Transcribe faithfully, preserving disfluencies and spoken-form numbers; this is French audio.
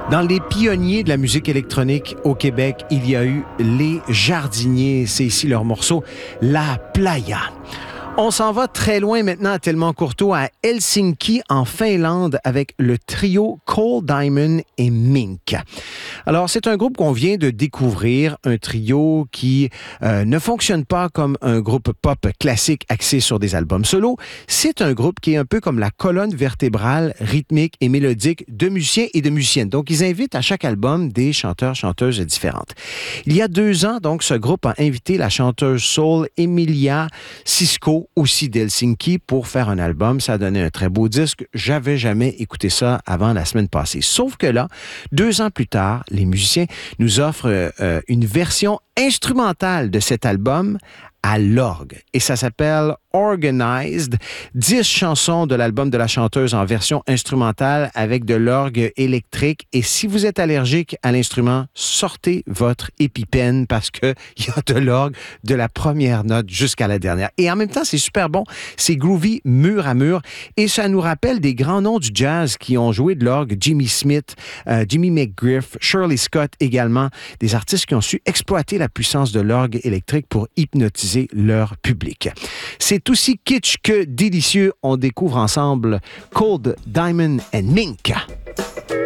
Dans les pionniers de la musique électronique au Québec, il y a eu Les Jardiniers. C'est ici leur morceau « La Playa ». On s'en va très loin maintenant à Tellement Courteau, à Helsinki, en Finlande, avec le trio Cole Diamond et Mink. Alors, c'est un groupe qu'on vient de découvrir, un trio qui euh, ne fonctionne pas comme un groupe pop classique axé sur des albums solo. C'est un groupe qui est un peu comme la colonne vertébrale rythmique et mélodique de musiciens et de musiciennes. Donc, ils invitent à chaque album des chanteurs, chanteuses différentes. Il y a deux ans, donc, ce groupe a invité la chanteuse soul Emilia Sisko, aussi d'Helsinki, pour faire un album. Ça a donné un très beau disque. J'avais jamais écouté ça avant la semaine passée. Sauf que là, deux ans plus tard, les musiciens nous offrent euh, une version instrumentale de cet album à l'orgue. Et ça s'appelle Organized. Dix chansons de l'album de la chanteuse en version instrumentale avec de l'orgue électrique. Et si vous êtes allergique à l'instrument, sortez votre EpiPen parce qu'il y a de l'orgue de la première note jusqu'à la dernière. Et en même temps, c'est super bon. C'est groovy mur à mur. Et ça nous rappelle des grands noms du jazz qui ont joué de l'orgue. Jimmy Smith, euh, Jimmy McGriff, Shirley Scott également. Des artistes qui ont su exploiter la puissance de l'orgue électrique pour hypnotiser leur public. C'est aussi kitsch que délicieux. On découvre ensemble Cold Diamond and Mink.